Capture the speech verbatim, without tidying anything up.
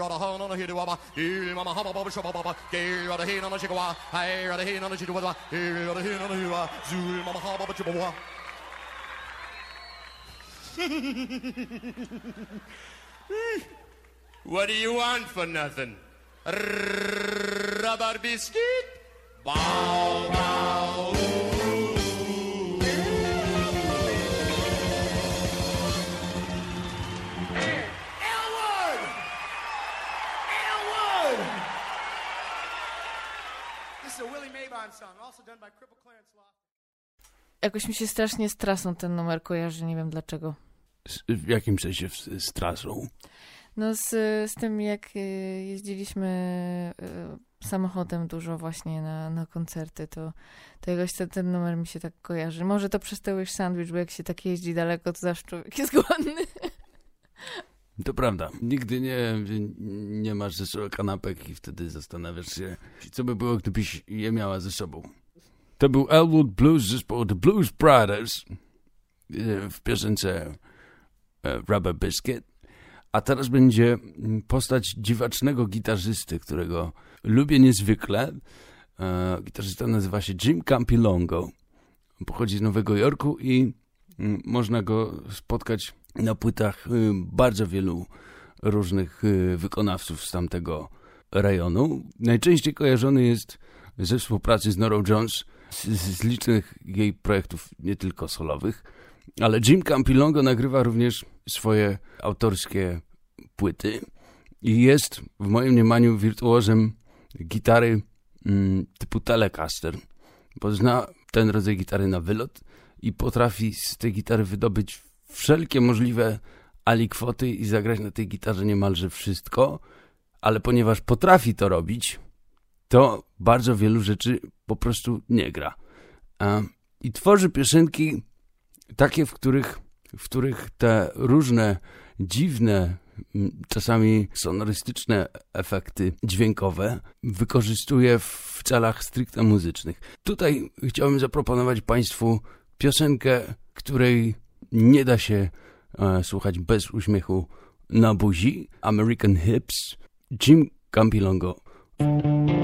What do you want for nothing? Rubber biscuit? Bow, bow. Elwood! Elwood! This is a Willie Mabon song, also done by Cripple Clarence Loft. Jakoś mi się strasznie z trasą ten numer kojarzy, nie wiem dlaczego. W jakim sensie z, z trasą? No z, z tym, jak jeździliśmy samochodem dużo właśnie na, na koncerty, to, to jakoś ten, ten numer mi się tak kojarzy. Może to przez ten Wish Sandwich, bo jak się tak jeździ daleko, to zawsze człowiek jest głodny. To prawda. Nigdy nie, nie masz ze sobą kanapek i wtedy zastanawiasz się, co by było, gdybyś je miała ze sobą. To był Elwood Blues zespołu The Blues Brothers w piosence Rubber Biscuit. A teraz będzie postać dziwacznego gitarzysty, którego lubię niezwykle. E, gitarzysta nazywa się Jim Campilongo. Pochodzi z Nowego Jorku i m, można go spotkać na płytach y, bardzo wielu różnych y, wykonawców z tamtego rejonu. Najczęściej kojarzony jest ze współpracy z Norah Jones, z, z licznych jej projektów, nie tylko solowych. Ale Jim Campilongo nagrywa również swoje autorskie płyty i jest w moim mniemaniu wirtuozem gitary mm, typu Telecaster, bo zna ten rodzaj gitary na wylot i potrafi z tej gitary wydobyć wszelkie możliwe alikwoty i zagrać na tej gitarze niemalże wszystko, ale ponieważ potrafi to robić, to bardzo wielu rzeczy po prostu nie gra. A, i tworzy piosenki takie, w których, w których te różne dziwne, czasami sonorystyczne efekty dźwiękowe wykorzystuje w celach stricte muzycznych. Tutaj chciałbym zaproponować Państwu piosenkę, której nie da się e, słuchać bez uśmiechu na buzi. American Hips, Jim Campilongo.